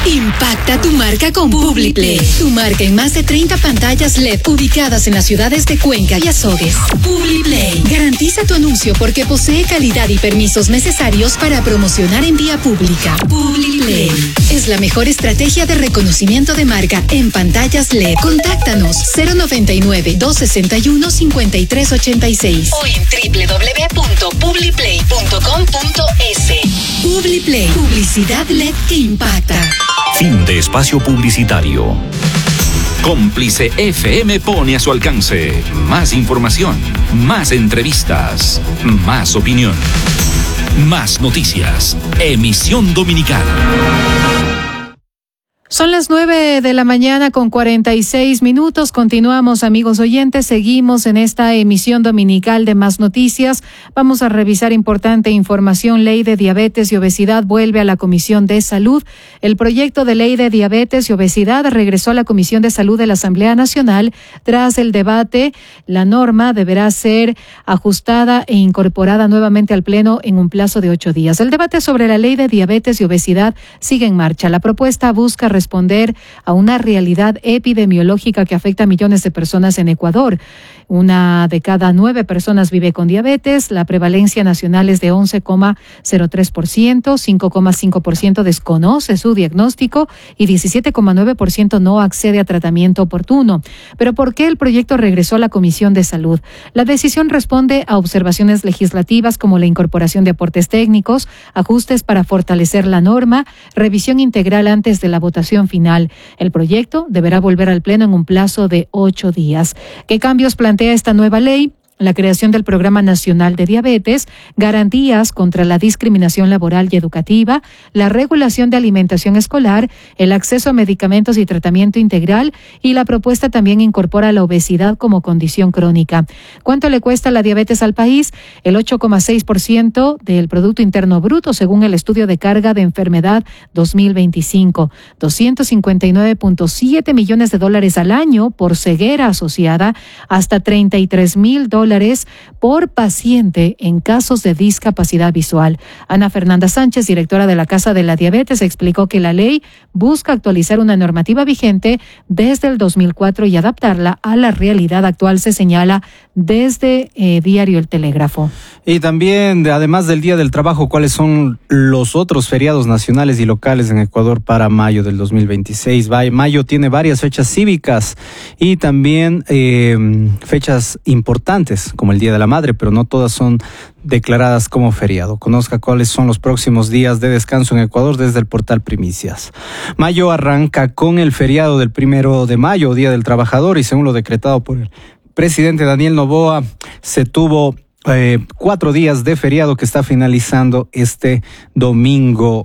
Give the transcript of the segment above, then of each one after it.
Impacta tu marca con Publiplay. Tu marca en más de 30 pantallas LED ubicadas en las ciudades de Cuenca y Azogues. Publiplay garantiza tu anuncio porque posee calidad y permisos necesarios para promocionar en vía pública. Publiplay es la mejor estrategia de reconocimiento de marca en pantallas LED. Contáctanos 099-261-5386 o en www.publiplay.com.es. Publiplay, publicidad LED que impacta. Fin de espacio publicitario. Cómplice FM pone a su alcance más información, más entrevistas, más opinión, más noticias. Emisión dominical. Son las 9:46 a.m. Continuamos, amigos oyentes. Seguimos en esta emisión dominical de Más Noticias. Vamos a revisar importante información. Ley de diabetes y obesidad vuelve a la Comisión de Salud. El proyecto de ley de diabetes y obesidad regresó a la Comisión de Salud de la Asamblea Nacional. Tras el debate, la norma deberá ser ajustada e incorporada nuevamente al Pleno en un plazo de 8 días. El debate sobre la ley de diabetes y obesidad sigue en marcha. La propuesta busca responder a una realidad epidemiológica que afecta a millones de personas en Ecuador. 1 de cada 9 personas vive con diabetes. La prevalencia nacional es de 11,03%, 5,5% desconoce su diagnóstico y 17,9% no accede a tratamiento oportuno. Pero ¿por qué el proyecto regresó a la Comisión de Salud? La decisión responde a observaciones legislativas como la incorporación de aportes técnicos, ajustes para fortalecer la norma, revisión integral antes de la votación final. El proyecto deberá volver al Pleno en un plazo de 8 días. ¿Qué cambios plantea esta nueva ley? La creación del Programa Nacional de Diabetes, garantías contra la discriminación laboral y educativa, la regulación de alimentación escolar, el acceso a medicamentos y tratamiento integral, y la propuesta también incorpora la obesidad como condición crónica. ¿Cuánto le cuesta la diabetes al país? El 8,6% del Producto Interno Bruto, según el estudio de carga de enfermedad 2025. $259.7 millones al año por ceguera asociada, hasta $33,000 por paciente en casos de discapacidad visual. Ana Fernanda Sánchez, directora de la Casa de la Diabetes, explicó que la ley busca actualizar una normativa vigente desde el 2004 y adaptarla a la realidad actual, se señala desde Diario El Telégrafo. Y también, además del Día del Trabajo, ¿cuáles son los otros feriados nacionales y locales en Ecuador para mayo del 2026? Mayo tiene varias fechas cívicas y también fechas importantes, como el Día de la Madre, pero no todas son declaradas como feriado. Conozca cuáles son los próximos días de descanso en Ecuador desde el portal Primicias. Mayo arranca con el feriado del 1 de mayo, Día del Trabajador, y según lo decretado por el presidente Daniel Noboa, se tuvo 4 días de feriado que está finalizando este domingo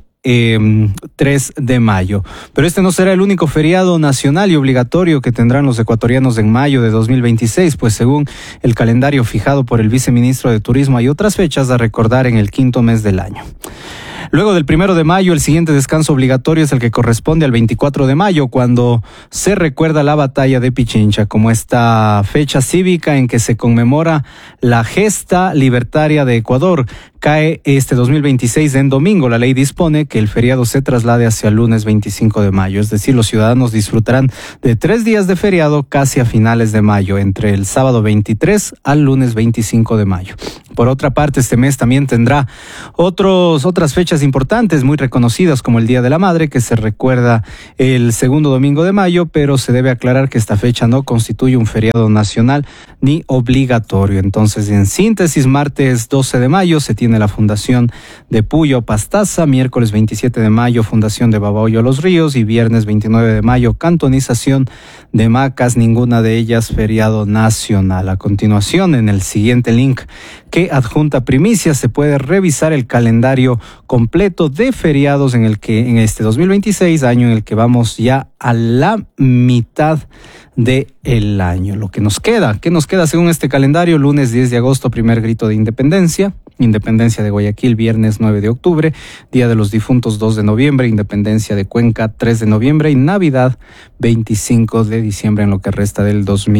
3 de mayo. Pero este no será el único feriado nacional y obligatorio que tendrán los ecuatorianos en mayo de 2026, pues según el calendario fijado por el viceministro de Turismo hay otras fechas a recordar en el 5º mes del año. Luego del 1 de mayo, el siguiente descanso obligatorio es el que corresponde al 24 de mayo, cuando se recuerda la batalla de Pichincha, como esta fecha cívica en que se conmemora la gesta libertaria de Ecuador. Cae este 2026 en domingo. La ley dispone que el feriado se traslade hacia el lunes 25 de mayo. Es decir, los ciudadanos disfrutarán de 3 días de feriado casi a finales de mayo, entre el sábado 23 al lunes 25 de mayo. Por otra parte, este mes también tendrá otras fechas importantes muy reconocidas, como el Día de la Madre, que se recuerda el segundo domingo de mayo, pero se debe aclarar que esta fecha no constituye un feriado nacional ni obligatorio. Entonces, en síntesis, martes 12 de mayo se tiene la fundación de Puyo Pastaza, miércoles 27 de mayo fundación de Babahoyo Los Ríos y viernes 29 de mayo cantonización de Macas, ninguna de ellas feriado nacional. A continuación, en el siguiente link que adjunta Primicias, se puede revisar el calendario completo de feriados en este 2026, año en el que vamos ya a la mitad del año. Lo que nos queda, ¿qué nos queda según este calendario? Lunes 10 de agosto, primer grito de independencia. Independencia de Guayaquil, viernes 9 de octubre, Día de los Difuntos 2 de noviembre, Independencia de Cuenca 3 de noviembre y Navidad 25 de diciembre en lo que resta del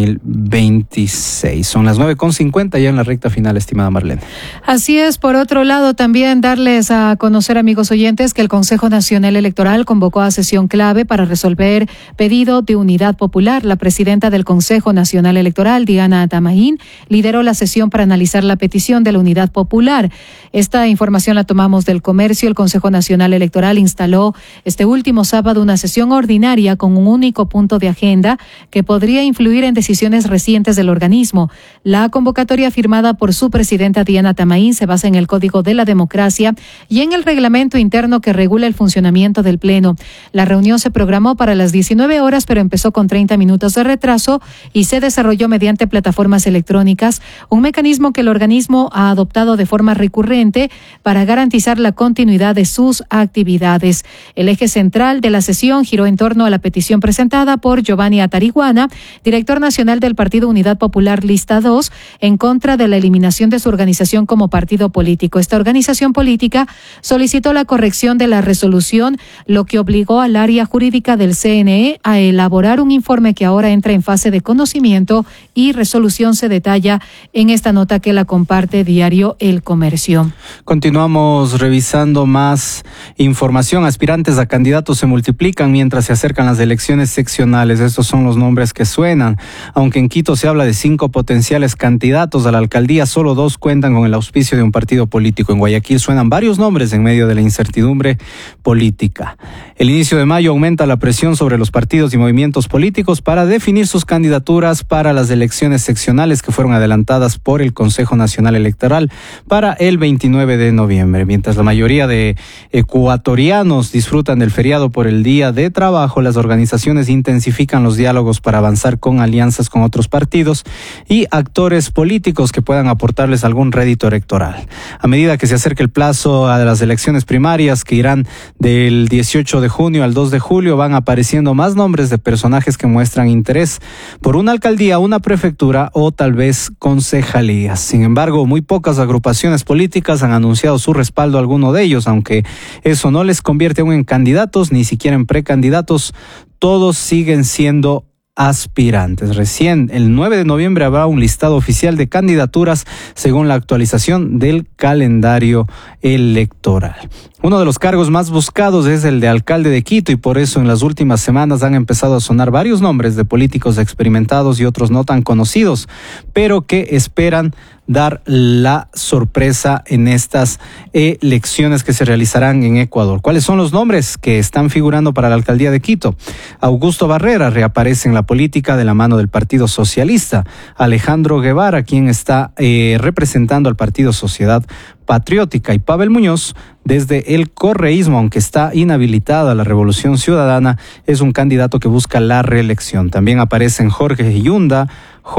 2026. Son las 9:50 ya en la recta final, estimada Marlene. Así es. Por otro lado, también darles a conocer, amigos oyentes, que el Consejo Nacional Electoral convocó a sesión clave para resolver pedido de unidad popular. La presidenta del Consejo Nacional Electoral, Diana Tamaín, lideró la sesión para analizar la petición de la unidad popular. Esta información la tomamos del Comercio. El Consejo Nacional Electoral instaló este último sábado una sesión ordinaria con un único punto de agenda que podría influir en decisiones recientes del organismo. La convocatoria firmada por su presidenta Diana Tamaín se basa en el Código de la Democracia y en el reglamento interno que regula el funcionamiento del Pleno. La reunión se programó para las 19 horas, pero empezó con 30 minutos de retraso y se desarrolló mediante plataformas electrónicas, un mecanismo que el organismo ha adoptado de forma recurrente para garantizar la continuidad de sus actividades. El eje central de la sesión giró en torno a la petición presentada por Giovanni Atariguana, director nacional del Partido Unidad Popular Lista 2, en contra de la eliminación de su organización como partido político. Esta organización política solicitó la corrección de la resolución, lo que obligó al área jurídica del CNE a elaborar un informe que ahora entra en fase de conocimiento y resolución. Se detalla en esta nota que la comparte diario El Comercio. Continuamos revisando más información. Aspirantes a candidatos se multiplican mientras se acercan las elecciones seccionales. Estos son los nombres que suenan. Aunque en Quito se habla de 5 potenciales candidatos a la alcaldía, solo 2 cuentan con el auspicio de un partido político. En Guayaquil suenan varios nombres en medio de la incertidumbre política. El inicio de mayo aumenta la presión sobre los partidos y movimientos políticos para definir sus candidaturas para las elecciones seccionales que fueron adelantadas por el Consejo Nacional Electoral para el 29 de noviembre. Mientras la mayoría de ecuatorianos disfrutan del feriado por el día de trabajo, las organizaciones intensifican los diálogos para avanzar con alianzas con otros partidos y actores políticos que puedan aportarles algún rédito electoral. A medida que se acerque el plazo a las elecciones primarias, que irán del 18 de junio al 2 de julio, van apareciendo más nombres de personajes que muestran interés por una alcaldía, una prefectura o tal vez concejalías. Sin embargo, muy pocas agrupaciones políticas han anunciado su respaldo a alguno de ellos, aunque eso no les convierte aún en candidatos, ni siquiera en precandidatos. Todos siguen siendo aspirantes. Recién el 9 de noviembre habrá un listado oficial de candidaturas según la actualización del calendario electoral. Uno de los cargos más buscados es el de alcalde de Quito y por eso en las últimas semanas han empezado a sonar varios nombres de políticos experimentados y otros no tan conocidos, pero que esperan dar la sorpresa en estas elecciones que se realizarán en Ecuador. ¿Cuáles son los nombres que están figurando para la alcaldía de Quito? Augusto Barrera reaparece en la política de la mano del Partido Socialista. Alejandro Guevara, quien está representando al Partido Sociedad Patriótica, y Pavel Muñoz, desde el correísmo, aunque está inhabilitada la Revolución Ciudadana, es un candidato que busca la reelección. También aparecen Jorge Yunda,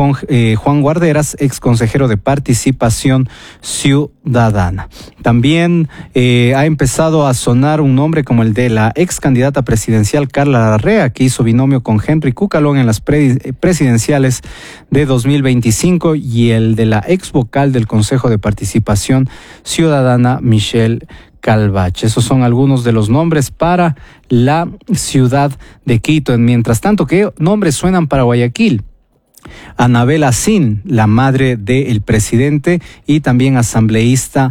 Juan Guarderas, ex consejero de Participación Ciudadana. También ha empezado a sonar un nombre como el de la ex candidata presidencial Carla Larrea, que hizo binomio con Henry Cucalón en las presidenciales de 2025, y el de la ex vocal del Consejo de Participación Ciudadana, Michelle Calvache. Esos son algunos de los nombres para la ciudad de Quito. Mientras tanto, ¿qué nombres suenan para Guayaquil? Anabela Sin, la madre del presidente y también asambleísta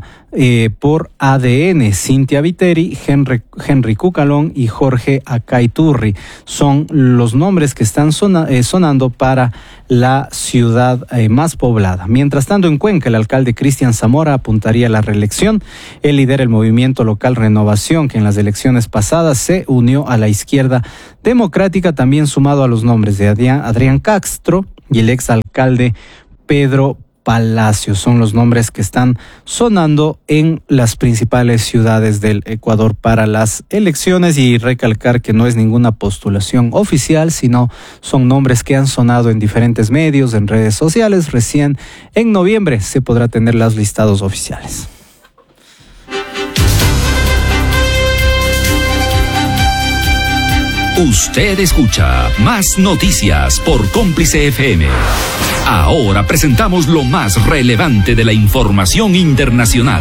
por ADN, Cintia Viteri, Henry Cucalón y Jorge Acaiturri. Son los nombres que están sonando para la ciudad más poblada. Mientras tanto, en Cuenca, el alcalde Cristian Zamora apuntaría a la reelección. Él lidera el movimiento local Renovación, que en las elecciones pasadas se unió a la izquierda democrática, también sumado a los nombres de Adrián Castro y el exalcalde Pedro Palacios. Son los nombres que están sonando en las principales ciudades del Ecuador para las elecciones, y recalcar que no es ninguna postulación oficial, sino son nombres que han sonado en diferentes medios, en redes sociales. Recién en noviembre se podrá tener los listados oficiales. Usted escucha Más Noticias por Cómplice FM. Ahora presentamos lo más relevante de la información internacional.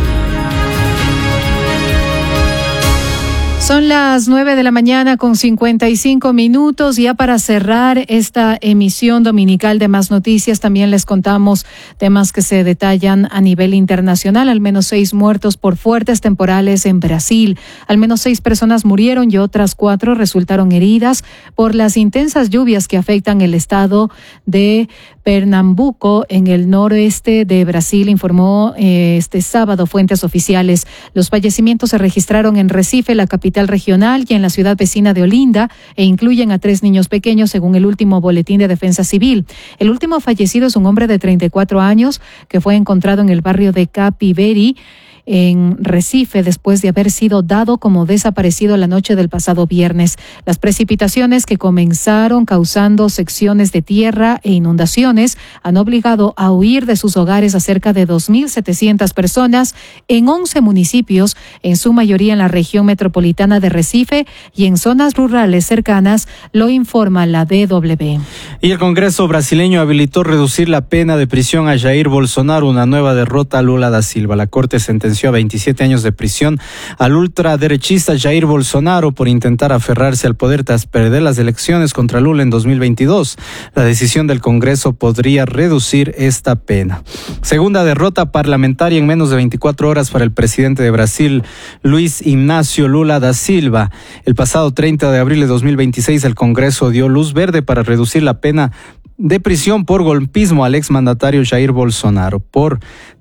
Son las 9 de la mañana con 55 minutos. Ya para cerrar esta emisión dominical de Más Noticias, también les contamos temas que se detallan a nivel internacional. Al menos 6 muertos por fuertes temporales en Brasil. Al menos 6 personas murieron y otras 4 resultaron heridas por las intensas lluvias que afectan el estado de Pernambuco en el noroeste de Brasil, informó este sábado fuentes oficiales. Los fallecimientos se registraron en Recife, la capital regional, y en la ciudad vecina de Olinda, e incluyen a 3 niños pequeños, según el último boletín de Defensa Civil. El último fallecido es un hombre de 34 años que fue encontrado en el barrio de Capiberi, en Recife, después de haber sido dado como desaparecido la noche del pasado viernes. Las precipitaciones que comenzaron causando secciones de tierra e inundaciones han obligado a huir de sus hogares a cerca de 2.700 personas en 11 municipios, en su mayoría en la región metropolitana de Recife y en zonas rurales cercanas, lo informa la DW. Y el Congreso brasileño habilitó reducir la pena de prisión a Jair Bolsonaro, una nueva derrota a Lula da Silva. La Corte sentenció a 27 años de prisión al ultraderechista Jair Bolsonaro por intentar aferrarse al poder tras perder las elecciones contra Lula en 2022. La decisión del Congreso podría reducir esta pena. Segunda derrota parlamentaria en menos de 24 horas para el presidente de Brasil, Luiz Inácio Lula da Silva. El pasado 30 de abril de 2026, el Congreso dio luz verde para reducir la pena de prisión por golpismo al exmandatario Jair Bolsonaro por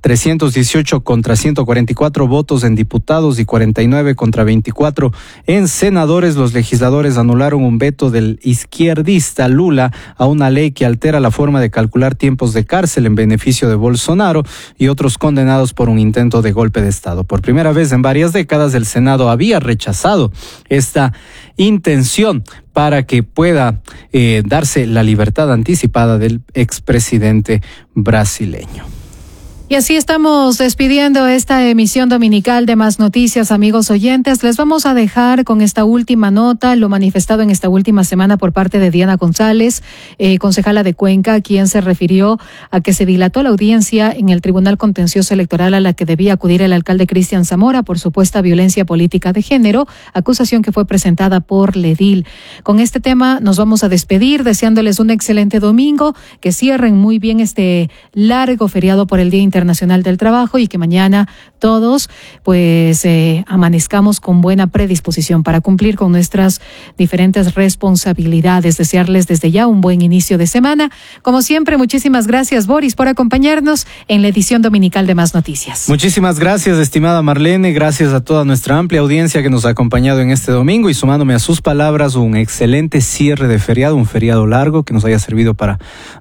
318 contra 144 votos en diputados y 49 contra 24 en senadores. Los legisladores anularon un veto del izquierdista Lula a una ley que altera la forma de calcular tiempos de cárcel en beneficio de Bolsonaro y otros condenados por un intento de golpe de Estado. Por primera vez en varias décadas, el Senado había rechazado esta intención para que pueda darse la libertad anticipada del expresidente brasileño. Y así estamos despidiendo esta emisión dominical de Más Noticias, amigos oyentes. Les vamos a dejar con esta última nota, lo manifestado en esta última semana por parte de Diana González, concejala de Cuenca, quien se refirió a que se dilató la audiencia en el Tribunal Contencioso Electoral a la que debía acudir el alcalde Cristian Zamora por supuesta violencia política de género, acusación que fue presentada por la edil. Con este tema nos vamos a despedir, deseándoles un excelente domingo, que cierren muy bien este largo feriado por el Día Internacional del Trabajo y que mañana todos pues amanezcamos con buena predisposición para cumplir con nuestras diferentes responsabilidades. Desearles desde ya un buen inicio de semana. Como siempre, muchísimas gracias, Boris, por acompañarnos en la edición dominical de Más Noticias. Muchísimas gracias, estimada Marlene. Gracias a toda nuestra amplia audiencia que nos ha acompañado en este domingo, y sumándome a sus palabras, un excelente cierre de feriado, un feriado largo que nos haya servido para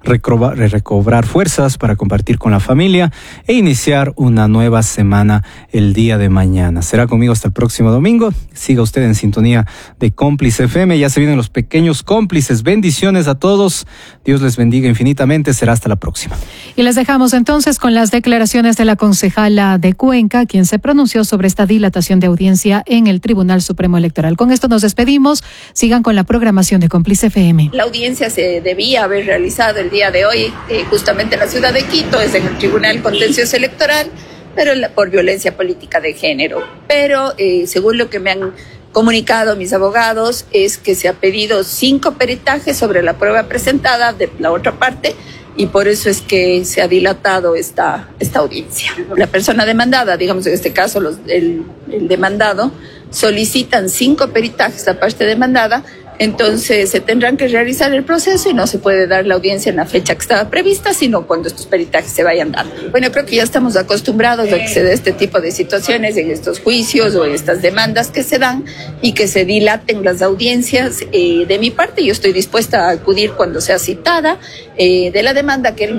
recobrar fuerzas, para compartir con la familia e iniciar una nueva semana el día de mañana. Será conmigo hasta el próximo domingo. Siga usted en sintonía de Cómplice FM. Ya se vienen los pequeños cómplices. Bendiciones a todos. Dios les bendiga infinitamente. Será hasta la próxima. Y les dejamos entonces con las declaraciones de la concejala de Cuenca, quien se pronunció sobre esta dilatación de audiencia en el Tribunal Supremo Electoral. Con esto nos despedimos. Sigan con la programación de Cómplice FM. La audiencia se debía haber realizado el día de hoy, justamente en la ciudad de Quito, es en el Tribunal Contencioso Electoral, pero por violencia política de género. Pero según lo que me han comunicado mis abogados, es que se ha pedido 5 peritajes sobre la prueba presentada de la otra parte, y por eso es que se ha dilatado esta audiencia. La persona demandada, digamos en este caso el demandado, solicitan 5 peritajes a parte demandada. Entonces se tendrán que realizar el proceso y no se puede dar la audiencia en la fecha que estaba prevista, sino cuando estos peritajes se vayan dando. Bueno, creo que ya estamos acostumbrados a que se dé este tipo de situaciones en estos juicios o en estas demandas que se dan y que se dilaten las audiencias. De mi parte, yo estoy dispuesta a acudir cuando sea citada de la demanda que él me